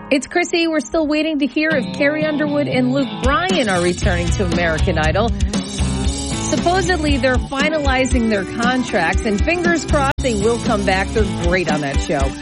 It's Chrissy. We're still waiting to hear if Carrie Underwood and Luke Bryan are returning to American Idol. Supposedly, they're finalizing their contracts, and fingers crossed they will come back. They're great on that show.